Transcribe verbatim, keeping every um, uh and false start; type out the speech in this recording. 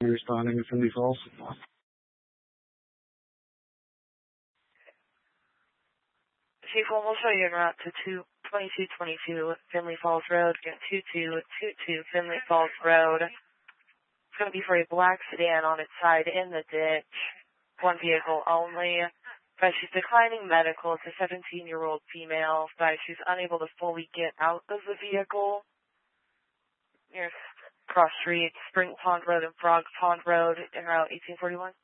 Responding to Finley Falls. Chief, we'll show you en route to two twenty-two twenty-two Finley Falls Road. Get two two two two Finley Falls Road. It's going to be for a black sedan on its side in the ditch. One vehicle only. But she's declining medical. It's a seventeen-year-old female. But she's unable to fully get out of the vehicle. Near cross street, Spring Pond Road and Frog Pond Road en route eighteen forty-one.